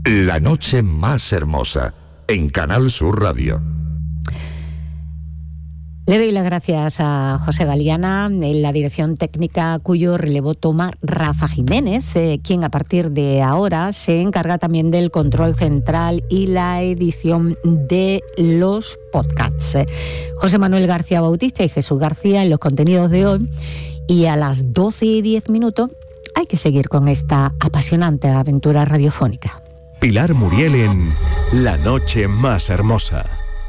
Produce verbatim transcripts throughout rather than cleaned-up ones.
La noche más hermosa, en Canal Sur Radio. Le doy las gracias a José Galiana en la dirección técnica, cuyo relevo toma Rafa Jiménez, eh, quien a partir de ahora se encarga también del control central y la edición de los podcasts. Eh, José Manuel García Bautista y Jesús García en los contenidos de hoy, y a las doce y diez minutos hay que seguir con esta apasionante aventura radiofónica. Pilar Muriel en La noche más hermosa.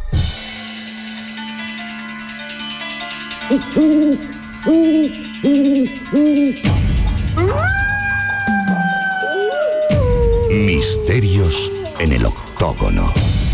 Misterios en el octógono.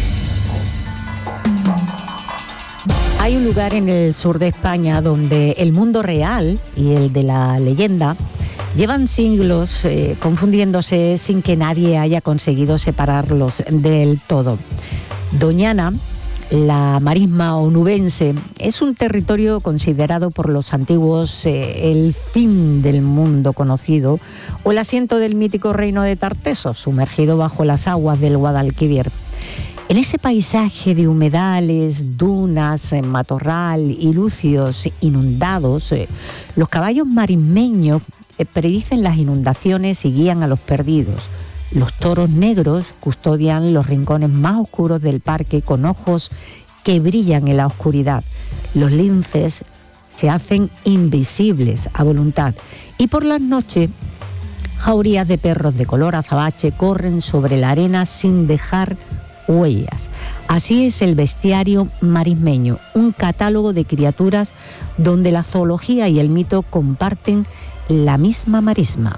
Hay un lugar en el sur de España donde el mundo real y el de la leyenda llevan siglos eh, confundiéndose sin que nadie haya conseguido separarlos del todo. Doñana, la marisma onubense, es un territorio considerado por los antiguos eh, el fin del mundo conocido, o el asiento del mítico reino de Tartesos, sumergido bajo las aguas del Guadalquivir. En ese paisaje de humedales, dunas, eh, matorral y lucios inundados, eh, los caballos marismeños eh, predicen las inundaciones y guían a los perdidos. Los toros negros custodian los rincones más oscuros del parque con ojos que brillan en la oscuridad. Los linces se hacen invisibles a voluntad y por las noches jaurías de perros de color azabache corren sobre la arena sin dejar huellas. Así es el bestiario marismeño, un catálogo de criaturas donde la zoología y el mito comparten la misma marisma.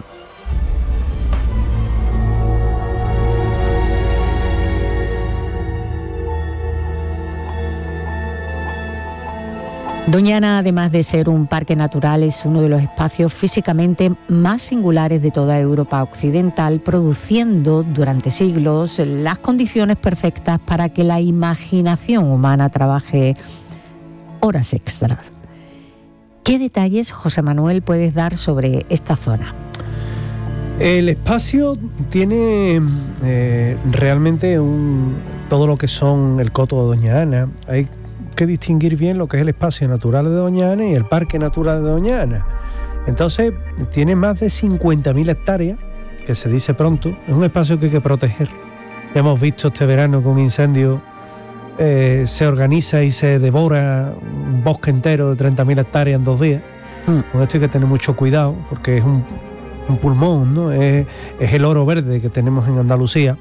Doñana, además de ser un parque natural, es uno de los espacios físicamente más singulares de toda Europa occidental, produciendo durante siglos las condiciones perfectas para que la imaginación humana trabaje horas extras. ¿Qué detalles, José Manuel, puedes dar sobre esta zona? El espacio tiene eh, realmente un, todo lo que son el coto de Doña Ana. Hay que distinguir bien lo que es el espacio natural de Doña Ana y el parque natural de Doña Ana. Entonces, tiene más de cincuenta mil hectáreas, que se dice pronto. Es un espacio que hay que proteger. Ya hemos visto este verano con incendios, eh, se organiza y se devora un bosque entero de treinta mil hectáreas en dos días. Mm. Con esto hay que tener mucho cuidado, porque es un, un pulmón, ¿no? Es, es el oro verde que tenemos en Andalucía.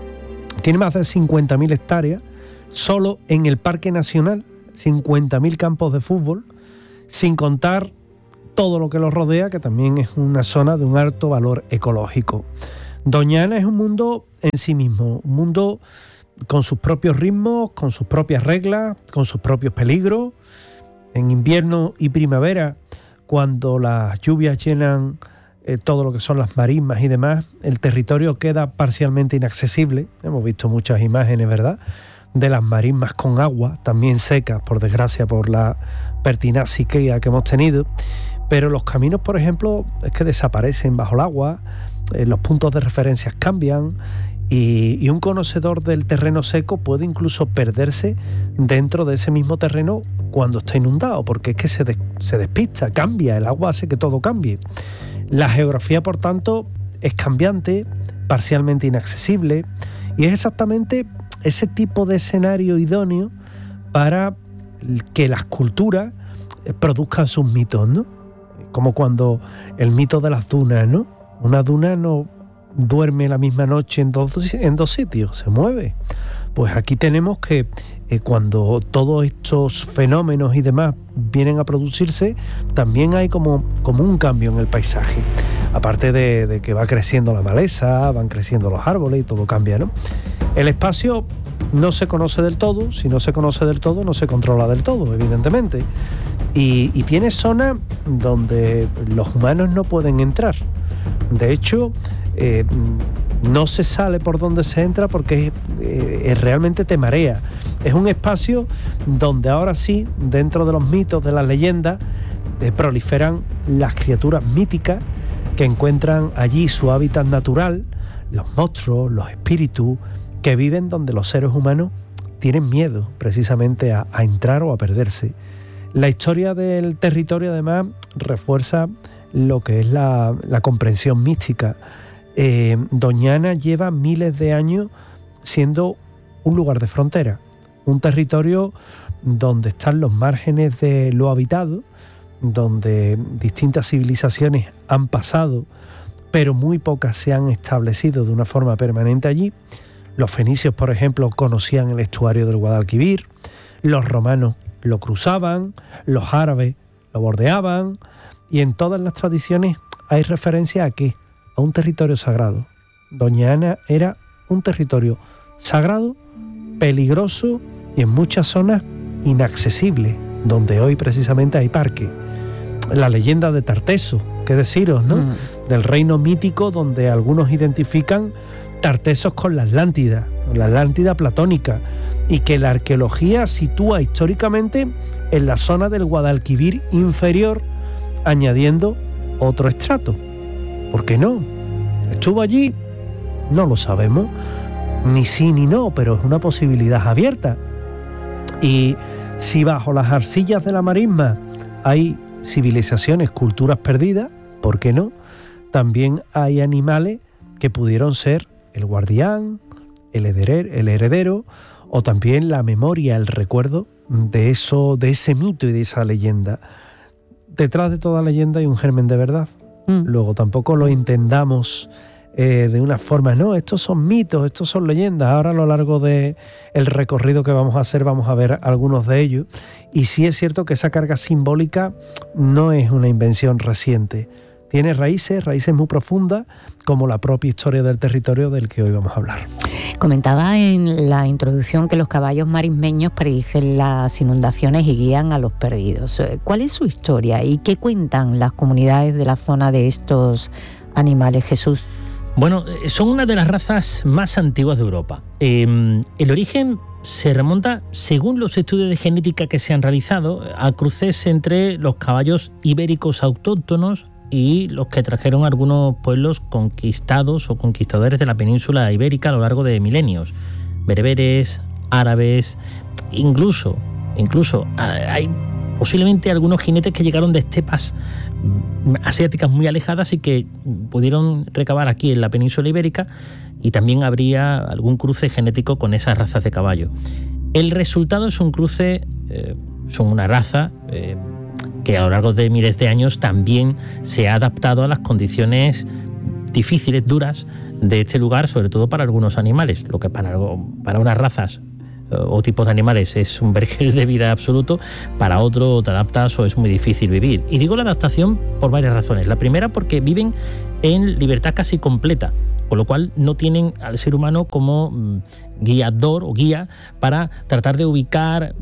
Tiene más de cincuenta mil hectáreas, solo en el Parque Nacional, cincuenta mil campos de fútbol, sin contar todo lo que los rodea, que también es una zona de un alto valor ecológico. Doña Ana es un mundo en sí mismo, un mundo con sus propios ritmos, con sus propias reglas, con sus propios peligros. En invierno y primavera, cuando las lluvias llenan eh, todo lo que son las marismas y demás, el territorio queda parcialmente inaccesible. Hemos visto muchas imágenes, ¿verdad?, de las marismas con agua, también secas, por desgracia, por la pertinaz sequía que hemos tenido. Pero los caminos, por ejemplo, es que desaparecen bajo el agua, eh, los puntos de referencia cambian y, y un conocedor del terreno seco puede incluso perderse dentro de ese mismo terreno cuando está inundado, porque es que se, de, se despista, cambia, el agua hace que todo cambie. La geografía, por tanto, es cambiante, parcialmente inaccesible, y es exactamente ese tipo de escenario idóneo para que las culturas produzcan sus mitos, ¿no? Como cuando el mito de las dunas, ¿no? Una duna no duerme la misma noche en dos, en dos sitios, se mueve. Pues aquí tenemos que eh, cuando todos estos fenómenos y demás vienen a producirse, también hay como, como un cambio en el paisaje. Aparte de, de que va creciendo la maleza, van creciendo los árboles y todo cambia, ¿no? El espacio no se conoce del todo, si no se conoce del todo, no se controla del todo, evidentemente. Y, y tiene zonas donde los humanos no pueden entrar. De hecho, eh, no se sale por donde se entra porque es, eh, es realmente te marea. Es un espacio donde ahora sí, dentro de los mitos, de las leyendas, eh, proliferan las criaturas míticas que encuentran allí su hábitat natural, los monstruos, los espíritus que viven donde los seres humanos tienen miedo precisamente a, a entrar o a perderse. La historia del territorio además refuerza lo que es la, la comprensión mística. Eh, Doñana lleva miles de años siendo un lugar de frontera, un territorio donde están los márgenes de lo habitado, donde distintas civilizaciones han pasado, pero muy pocas se han establecido de una forma permanente allí. Los fenicios, por ejemplo, conocían el estuario del Guadalquivir, los romanos lo cruzaban, los árabes lo bordeaban, y en todas las tradiciones hay referencia a ¿qué? A un territorio sagrado. Doñana era un territorio sagrado, peligroso y en muchas zonas inaccesible, donde hoy precisamente hay parques. La leyenda de Tarteso, qué deciros, ¿no? Mm. Del reino mítico donde algunos identifican Tartesos con la Atlántida, con la Atlántida platónica, y que la arqueología sitúa históricamente en la zona del Guadalquivir inferior, añadiendo otro estrato. ¿Por qué no? ¿Estuvo allí? No lo sabemos, ni sí ni no, pero es una posibilidad abierta. Y si bajo las arcillas de la marisma hay civilizaciones, culturas perdidas, ¿por qué no? También hay animales que pudieron ser el guardián, el heredero, el heredero o también la memoria, el recuerdo de eso, de ese mito y de esa leyenda. Detrás de toda leyenda hay un germen de verdad. Mm. Luego tampoco lo entendamos eh, de una forma, no, estos son mitos, estos son leyendas. Ahora a lo largo del recorrido que vamos a hacer vamos a ver algunos de ellos. Y sí es cierto que esa carga simbólica no es una invención reciente. Tiene raíces, raíces muy profundas, como la propia historia del territorio del que hoy vamos a hablar. Comentaba en la introducción que los caballos marismeños predicen las inundaciones y guían a los perdidos. ¿Cuál es su historia y qué cuentan las comunidades de la zona de estos animales, Jesús? Bueno, son una de las razas más antiguas de Europa. Eh, el origen se remonta, según los estudios de genética que se han realizado, a cruces entre los caballos ibéricos autóctonos y los que trajeron algunos pueblos conquistados o conquistadores de la península ibérica a lo largo de milenios. Bereberes, árabes, incluso, incluso hay posiblemente algunos jinetes que llegaron de estepas asiáticas muy alejadas y que pudieron recabar aquí en la península ibérica, y también habría algún cruce genético con esas razas de caballo. El resultado es un cruce, eh, son una raza eh, que a lo largo de miles de años también se ha adaptado a las condiciones difíciles, duras de este lugar, sobre todo para algunos animales, lo que para, para unas razas o tipos de animales es un vergel de vida absoluto, para otro te adaptas o es muy difícil vivir. Y digo la adaptación por varias razones. La primera, porque viven en libertad casi completa, con lo cual no tienen al ser humano como guiador o guía para tratar de ubicar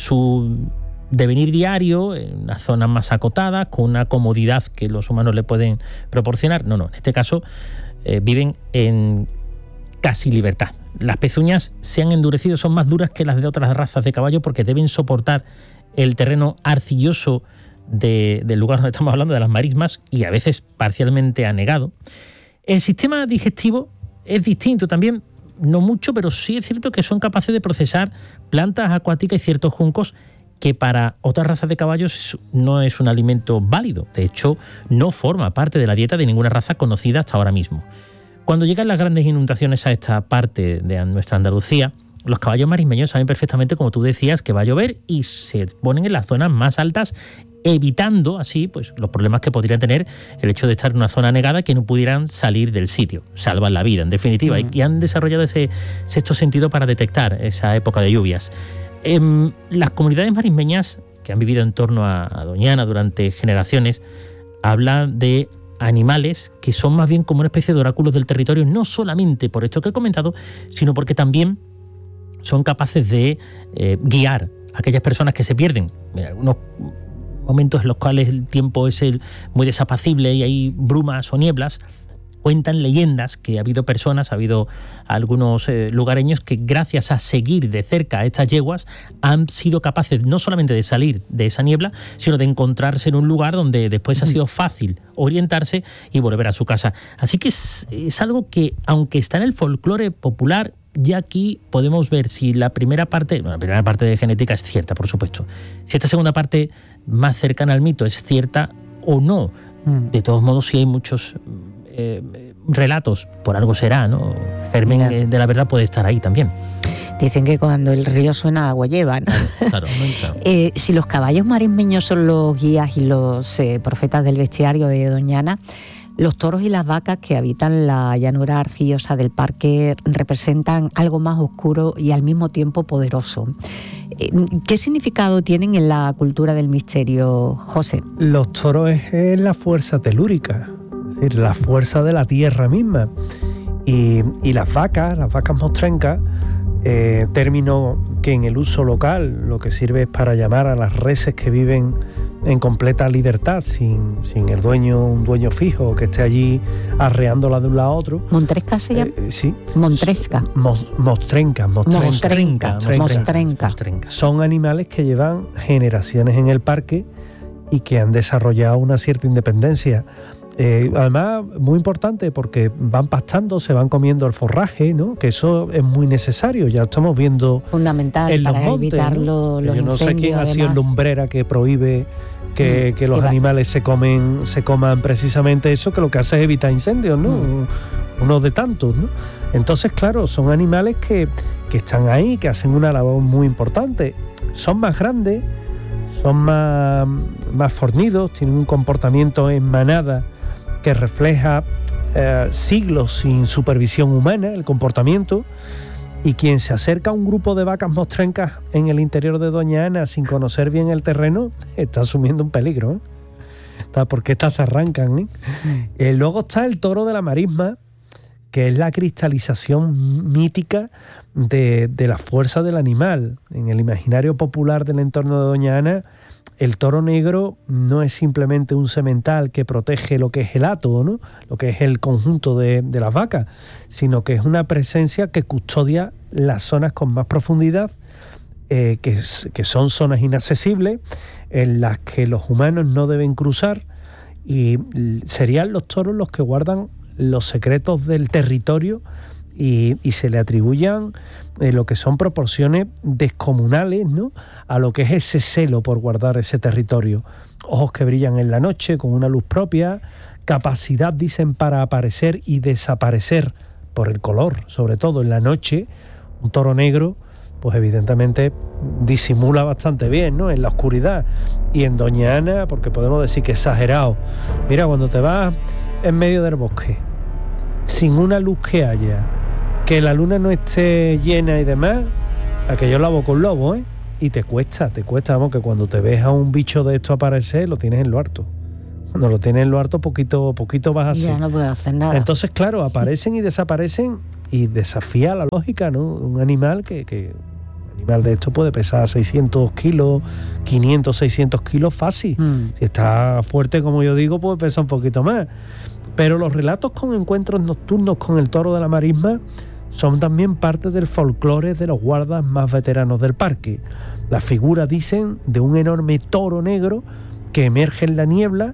su devenir diario en unas zonas más acotadas, con una comodidad que los humanos le pueden proporcionar. No, no, en este caso eh, viven en casi libertad. Las pezuñas se han endurecido, son más duras que las de otras razas de caballo porque deben soportar el terreno arcilloso de, del lugar donde estamos hablando, de las marismas, y a veces parcialmente anegado. El sistema digestivo es distinto también, no mucho, pero sí es cierto que son capaces de procesar plantas acuáticas y ciertos juncos que para otras razas de caballos no es un alimento válido. De hecho, no forma parte de la dieta de ninguna raza conocida hasta ahora mismo. Cuando llegan las grandes inundaciones a esta parte de nuestra Andalucía, los caballos marismeños saben perfectamente, como tú decías, que va a llover y se ponen en las zonas más altas, evitando así pues los problemas que podrían tener el hecho de estar en una zona anegada, que no pudieran salir del sitio. Salvan la vida, en definitiva, mm. y han desarrollado ese sexto sentido para detectar esa época de lluvias. Eh, las comunidades marismeñas que han vivido en torno a, a Doñana durante generaciones hablan de animales que son más bien como una especie de oráculos del territorio, no solamente por esto que he comentado, sino porque también son capaces de eh, guiar a aquellas personas que se pierden. Mira, algunos momentos en los cuales el tiempo es el, muy desapacible y hay brumas o nieblas, cuentan leyendas que ha habido personas, ha habido algunos eh, lugareños que gracias a seguir de cerca a estas yeguas han sido capaces no solamente de salir de esa niebla, sino de encontrarse en un lugar donde después ha sido fácil orientarse y volver a su casa. Así que es, es algo que, aunque está en el folclore popular, ya aquí podemos ver si la primera parte, bueno, la primera parte de genética es cierta, por supuesto, si esta segunda parte más cercana al mito es cierta o no. Mm. De todos modos, sí hay muchos eh, relatos, por algo será, ¿no? Germen eh, de la verdad puede estar ahí también. Dicen que cuando el río suena, agua lleva, ¿no? Claro, claro. eh, si los caballos marismeños son los guías y los eh, profetas del bestiario de Doñana, los toros y las vacas que habitan la llanura arcillosa del parque representan algo más oscuro y al mismo tiempo poderoso. ¿Qué significado tienen en la cultura del misterio, José? Los toros es la fuerza telúrica, es decir, la fuerza de la tierra misma. Y, y las vacas, las vacas mostrencas, eh, término que en el uso local lo que sirve es para llamar a las reses que viven en completa libertad, sin, sin el dueño, un dueño fijo que esté allí arreándola de un lado a otro. ¿Montresca se llama? Eh, sí. Montresca. Mos, mostrenca, mostrenca. Mostrenca, mostrenca. Mostrenca. Son animales que llevan generaciones en el parque y que han desarrollado una cierta independencia. Eh, además, muy importante porque van pastando, se van comiendo el forraje, ¿no? Que eso es muy necesario, ya estamos viendo fundamental en los para montes, evitar ¿no? lo, los Yo no incendios, sé quién ha sido además. lumbrera que prohíbe que, mm, que los animales se comen, se coman precisamente eso, que lo que hace es evitar incendios, ¿no? Mm. Uno de tantos, ¿no? Entonces, claro, son animales que, que están ahí, que hacen una labor muy importante. Son más grandes, son más, más fornidos, tienen un comportamiento en manada que refleja eh, siglos sin supervisión humana, el comportamiento, y quien se acerca a un grupo de vacas mostrencas en el interior de Doña Ana sin conocer bien el terreno, está asumiendo un peligro, ¿eh? Está, porque estas se arrancan, ¿eh? Eh, luego está el toro de la marisma, que es la cristalización mítica de, de la fuerza del animal. En el imaginario popular del entorno de Doña Ana, el toro negro no es simplemente un semental que protege lo que es el hato, ¿no? Lo que es el conjunto de, de las vacas, sino que es una presencia que custodia las zonas con más profundidad, eh, que, es, que son zonas inaccesibles, en las que los humanos no deben cruzar, y serían los toros los que guardan los secretos del territorio y, y se le atribuyan eh, lo que son proporciones descomunales, ¿no?, a lo que es ese celo por guardar ese territorio. Ojos que brillan en la noche con una luz propia, capacidad, dicen, para aparecer y desaparecer por el color, sobre todo en la noche. Un toro negro, pues evidentemente disimula bastante bien, ¿no?, en la oscuridad. Y en Doña Ana, porque podemos decir que exagerado. Mira, cuando te vas en medio del bosque, sin una luz que haya, que la luna no esté llena y demás, aquello la boca un lobo, ¿eh? Y te cuesta, te cuesta, vamos, que cuando te ves a un bicho de esto aparecer, lo tienes en lo harto. Cuando lo tienes en lo harto, poquito, poquito vas a hacer. Ya no puedes hacer nada. Entonces, claro, aparecen y desaparecen y desafía la lógica, ¿no? Un animal que, que un animal de esto puede pesar seiscientos kilos, quinientos, seiscientos kilos fácil. Mm. Si está fuerte, como yo digo, puede pesar un poquito más. Pero los relatos con encuentros nocturnos con el toro de la marisma son también parte del folclore de los guardas más veteranos del parque. La figura, dicen, de un enorme toro negro que emerge en la niebla,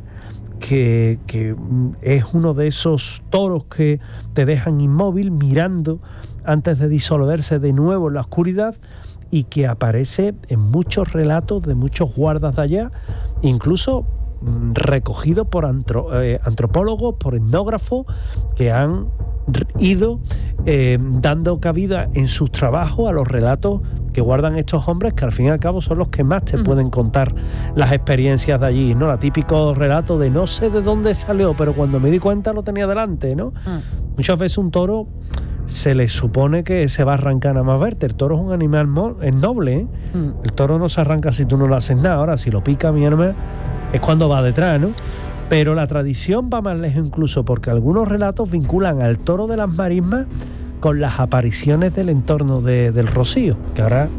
que, que es uno de esos toros que te dejan inmóvil mirando antes de disolverse de nuevo en la oscuridad, y que aparece en muchos relatos de muchos guardas de allá, incluso recogido por antro, eh, antropólogos, por etnógrafos que han ido eh, dando cabida en sus trabajos a los relatos que guardan estos hombres, que al fin y al cabo son los que más te uh-huh. pueden contar las experiencias de allí, ¿no? La típico relato de no sé de dónde salió, pero cuando me di cuenta lo tenía delante, ¿no? Uh-huh. Muchas veces un toro se le supone que se va a arrancar nada más verte. El toro es un animal mo- es noble, ¿eh? Uh-huh. El toro no se arranca si tú no lo haces nada. Ahora, si lo pica mi hermana, es cuando va detrás, ¿no? Pero la tradición va más lejos incluso, porque algunos relatos vinculan al toro de las marismas con las apariciones del entorno de, del Rocío, que ahora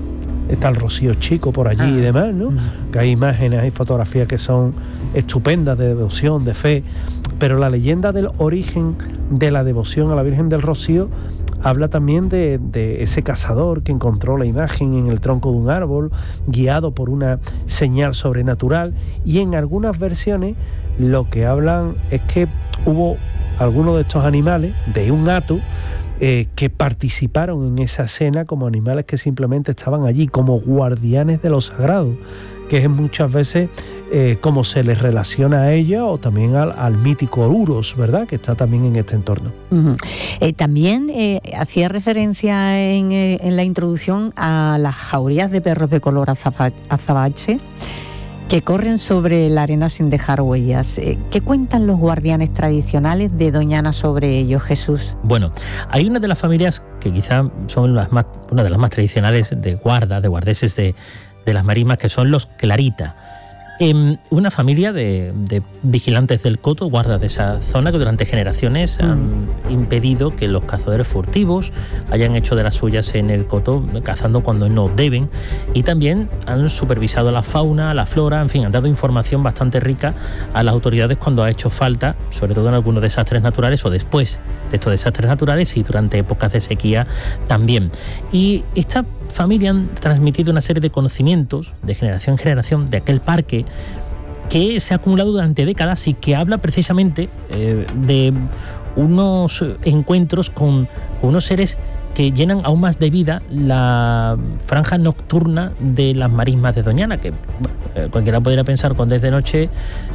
está el Rocío Chico por allí ah. y demás, ¿no? Mm. Que hay imágenes, hay fotografías que son estupendas de devoción, de fe, pero la leyenda del origen de la devoción a la Virgen del Rocío habla también de, de ese cazador que encontró la imagen en el tronco de un árbol, guiado por una señal sobrenatural, y en algunas versiones lo que hablan es que hubo algunos de estos animales de un hato eh, que participaron en esa escena como animales que simplemente estaban allí como guardianes de lo sagrado, que es muchas veces eh, como se les relaciona a ella, o también al, al mítico Uros, ¿verdad?, que está también en este entorno. Uh-huh. Eh, también eh, hacía referencia en, eh, en la introducción a las jaurías de perros de color azaba- azabache que corren sobre la arena sin dejar huellas. Eh, ¿Qué cuentan los guardianes tradicionales de Doñana sobre ellos, Jesús? Bueno, hay una de las familias que quizá son las más, una de las más tradicionales de guarda, de guardeses de de las marismas, que son los Clarita. Eh, una familia de, de vigilantes del coto, guardas de esa zona, que durante generaciones mm. han impedido que los cazadores furtivos hayan hecho de las suyas en el coto, cazando cuando no deben, y también han supervisado la fauna, la flora, en fin, han dado información bastante rica a las autoridades cuando ha hecho falta, sobre todo en algunos desastres naturales o después de estos desastres naturales y durante épocas de sequía también. Y esta familia han transmitido una serie de conocimientos de generación en generación de aquel parque que se ha acumulado durante décadas y que habla precisamente eh, de unos encuentros con, con unos seres que llenan aún más de vida la franja nocturna de las marismas de Doñana, que bueno, cualquiera podría pensar cuando es de noche,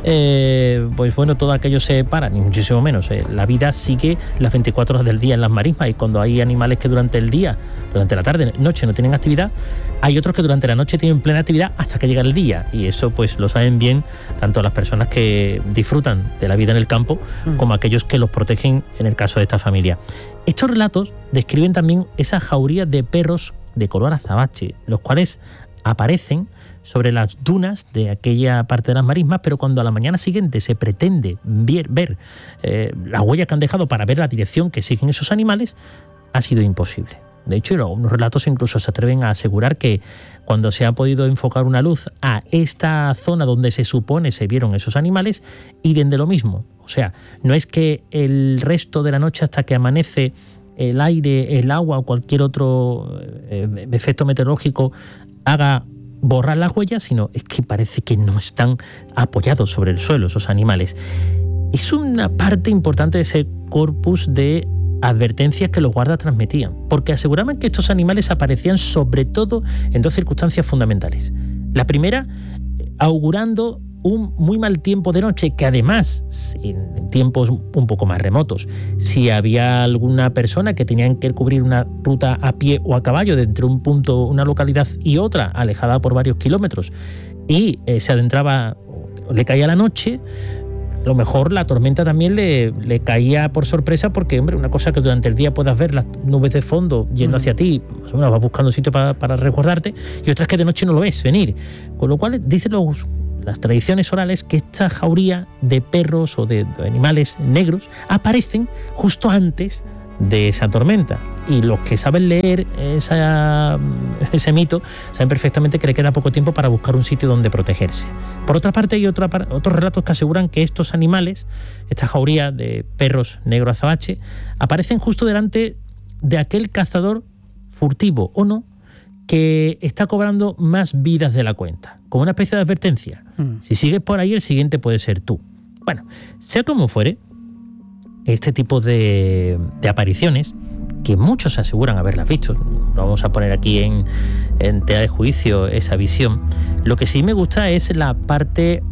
eh, pues bueno, todo aquello se para, ni muchísimo menos. Eh. La vida sigue las veinticuatro horas del día en las marismas, y cuando hay animales que durante el día, durante la tarde, noche no tienen actividad, hay otros que durante la noche tienen plena actividad hasta que llega el día, y eso pues lo saben bien tanto las personas que disfrutan de la vida en el campo mm. como aquellos que los protegen en el caso de esta familia. Estos relatos describen también esa jauría de perros de color azabache, los cuales aparecen sobre las dunas de aquella parte de las marismas, pero cuando a la mañana siguiente se pretende ver, ver eh, las huellas que han dejado para ver la dirección que siguen esos animales, ha sido imposible. De hecho, algunos relatos incluso se atreven a asegurar que cuando se ha podido enfocar una luz a esta zona donde se supone se vieron esos animales, y de lo mismo. O sea, no es que el resto de la noche hasta que amanece el aire, el agua o cualquier otro eh, efecto meteorológico haga borrar las huellas, sino es que parece que no están apoyados sobre el suelo esos animales. Es una parte importante de ese corpus de advertencias que los guardas transmitían, porque aseguraban que estos animales aparecían sobre todo en dos circunstancias fundamentales. La primera, augurando un muy mal tiempo de noche, que además, en tiempos un poco más remotos, si había alguna persona que tenía que cubrir una ruta a pie o a caballo de entre un punto, una localidad y otra, alejada por varios kilómetros, y eh, se adentraba, le caía la noche, a lo mejor la tormenta también le, le caía por sorpresa, porque, hombre, una cosa que durante el día puedas ver las nubes de fondo yendo mm. hacia ti, más o menos vas buscando un sitio para, para resguardarte, y otra es que de noche no lo ves venir. Con lo cual, dicen los, las tradiciones orales que esta jauría de perros o de, de animales negros aparecen justo antes de esa tormenta. Y los que saben leer esa, ese mito saben perfectamente que le queda poco tiempo para buscar un sitio donde protegerse. Por otra parte, hay otra, otros relatos que aseguran que estos animales, esta jauría de perros negro azabache, aparecen justo delante de aquel cazador furtivo o no, que está cobrando más vidas de la cuenta, como una especie de advertencia. Mm. Si sigues por ahí, el siguiente puede ser tú. Bueno, sea como fuere, este tipo de, de apariciones, que muchos aseguran haberlas visto, no vamos a poner aquí en, en tela de juicio esa visión, lo que sí me gusta es la parte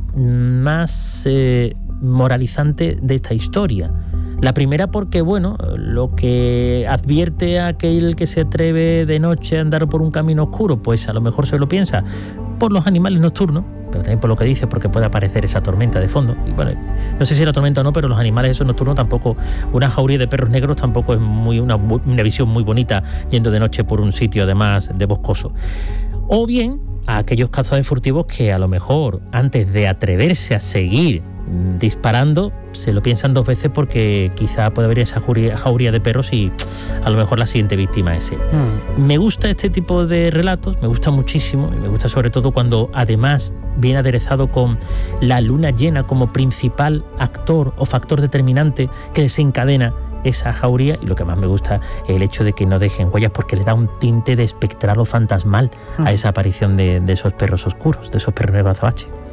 más eh, moralizante de esta historia. La primera porque, bueno, lo que advierte a aquel que se atreve de noche a andar por un camino oscuro, pues a lo mejor se lo piensa por los animales nocturnos, pero también por lo que dice, porque puede aparecer esa tormenta de fondo. Y bueno, no sé si era tormenta o no, pero los animales esos nocturnos tampoco, una jauría de perros negros tampoco es muy una, una visión muy bonita yendo de noche por un sitio además de boscoso. O bien a aquellos cazadores furtivos que a lo mejor antes de atreverse a seguir disparando se lo piensan dos veces porque quizá puede haber esa jauría, jauría de perros y a lo mejor la siguiente víctima es él. Mm. Me gusta este tipo de relatos, me gusta muchísimo, y me gusta sobre todo cuando además viene aderezado con la luna llena como principal actor o factor determinante que desencadena esa jauría, y lo que más me gusta es el hecho de que no dejen huellas porque le da un tinte de espectral o fantasmal mm. a esa aparición de, de esos perros oscuros, de esos perros negros azabache.